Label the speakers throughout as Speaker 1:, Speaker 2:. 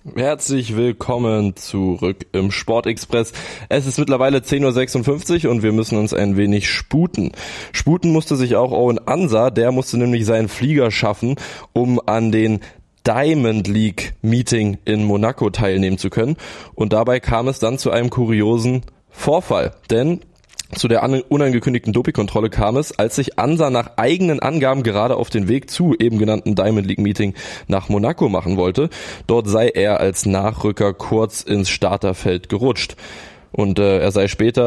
Speaker 1: Herzlich willkommen zurück im Sportexpress. Es ist mittlerweile 10.56 Uhr und wir müssen uns ein wenig sputen. Sputen musste sich auch Owen Ansah, der musste nämlich seinen Flieger schaffen, um an den Diamond League Meeting in Monaco teilnehmen zu können. Und dabei kam es dann zu einem kuriosen Vorfall, denn zu der unangekündigten Dopingkontrolle kam es, als sich Ansah nach eigenen Angaben gerade auf den Weg zu eben genannten Diamond League Meeting nach Monaco machen wollte. Dort sei er als Nachrücker kurz ins Starterfeld gerutscht. Und er sei spät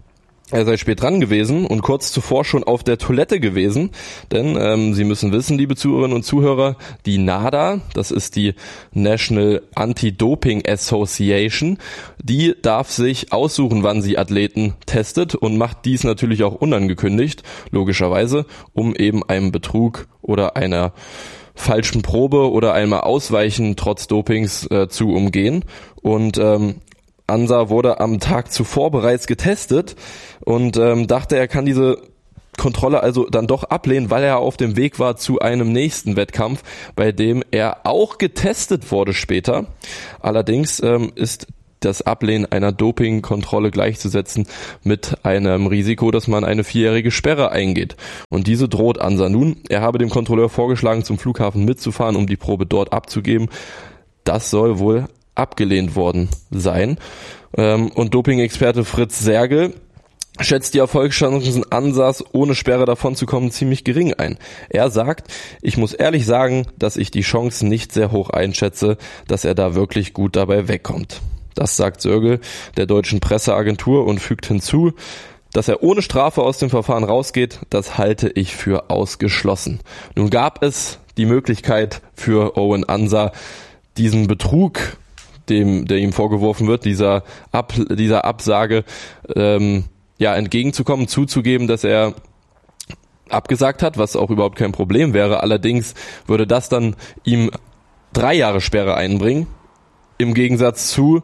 Speaker 1: dran gewesen und kurz zuvor schon auf der Toilette gewesen, denn Sie müssen wissen, liebe Zuhörerinnen und Zuhörer, die NADA, das ist die National Anti-Doping Association, die darf sich aussuchen, wann sie Athleten testet und macht dies natürlich auch unangekündigt, logischerweise, um eben einem Betrug oder einer falschen Probe oder einmal Ausweichen trotz Dopings zu umgehen. Und Ansah wurde am Tag zuvor bereits getestet und dachte, er kann diese Kontrolle also dann doch ablehnen, weil er auf dem Weg war zu einem nächsten Wettkampf, bei dem er auch getestet wurde später. Allerdings ist das Ablehnen einer Dopingkontrolle gleichzusetzen mit einem Risiko, dass man eine 4-jährige Sperre eingeht. Und diese droht Ansah nun. Er habe dem Kontrolleur vorgeschlagen, zum Flughafen mitzufahren, um die Probe dort abzugeben. Das soll wohl abgelehnt worden sein. Und Doping-Experte Fritz Sergel schätzt die Erfolgschancen Ansahs, ohne Sperre davonzukommen, ziemlich gering ein. Er sagt, ich muss ehrlich sagen, dass ich die Chancen nicht sehr hoch einschätze, dass er da wirklich gut dabei wegkommt. Das sagt Sergel der deutschen Presseagentur und fügt hinzu, dass er ohne Strafe aus dem Verfahren rausgeht, das halte ich für ausgeschlossen. Nun gab es die Möglichkeit für Owen Ansah, diesen Betrug, der ihm vorgeworfen wird, dieser Absage entgegenzukommen, zuzugeben, dass er abgesagt hat, was auch überhaupt kein Problem wäre. Allerdings würde das dann ihm 3 Jahre Sperre einbringen, im Gegensatz zu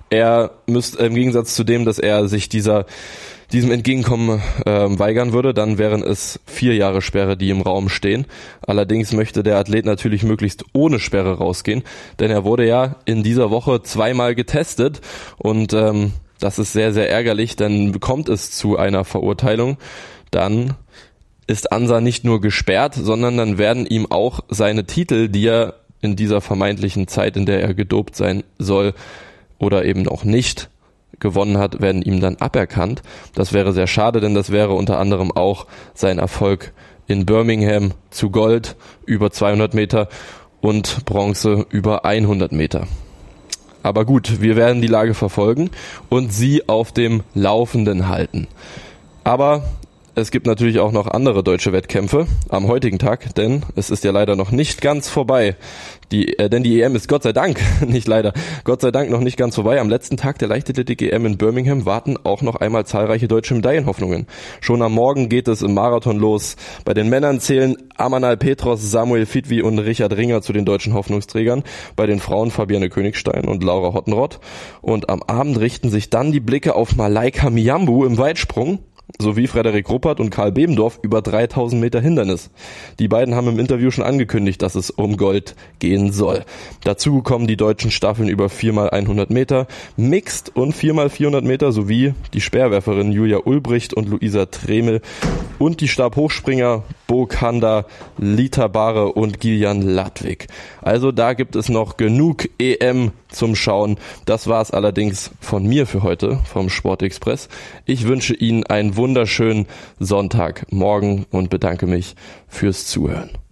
Speaker 1: dem, dass er sich diesem Entgegenkommen weigern würde, dann wären es 4 Jahre Sperre, die im Raum stehen. Allerdings möchte der Athlet natürlich möglichst ohne Sperre rausgehen, denn er wurde ja in dieser Woche 2-mal getestet und das ist sehr, sehr ärgerlich, denn kommt es zu einer Verurteilung, dann ist Ansah nicht nur gesperrt, sondern dann werden ihm auch seine Titel, die er in dieser vermeintlichen Zeit, in der er gedopt sein soll oder eben auch nicht gewonnen hat, werden ihm dann aberkannt. Das wäre sehr schade, denn das wäre unter anderem auch sein Erfolg in Birmingham zu Gold über 200 Meter und Bronze über 100 Meter. Aber gut, wir werden die Lage verfolgen und Sie auf dem Laufenden halten. Aber es gibt natürlich auch noch andere deutsche Wettkämpfe am heutigen Tag, denn es ist ja leider noch nicht ganz vorbei. Denn die EM ist Gott sei Dank noch nicht ganz vorbei. Am letzten Tag der Leichtathletik-EM in Birmingham warten auch noch einmal zahlreiche deutsche Medaillenhoffnungen. Schon am Morgen geht es im Marathon los. Bei den Männern zählen Amanal Petros, Samuel Fitwi und Richard Ringer zu den deutschen Hoffnungsträgern. Bei den Frauen Fabienne Königstein und Laura Hottenrott. Und am Abend richten sich dann die Blicke auf Malaika Miambo im Weitsprung sowie Frederik Ruppert und Karl Bebendorf über 3000 Meter Hindernis. Die beiden haben im Interview schon angekündigt, dass es um Gold gehen soll. Dazu kommen die deutschen Staffeln über 4x100 Meter, Mixed und 4x400 Meter sowie die Speerwerferinnen Julia Ulbricht und Luisa Tremel und die Stabhochspringer Bo Kanda, Lita Bare und Gillian Ladwig. Also da gibt es noch genug EM zum Schauen. Das war es allerdings von mir für heute vom Sportexpress. Ich wünsche Ihnen einen wunderschönen Sonntagmorgen und bedanke mich fürs Zuhören.